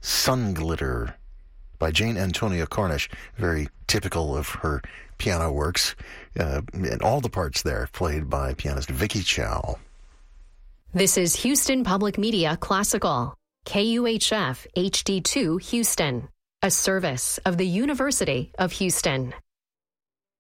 Sun Glitter by Jane Antonia Cornish, very typical of her piano works, and all the parts there played by pianist Vicky Chow. This is Houston Public Media Classical, KUHF HD2 Houston, a service of the University of Houston.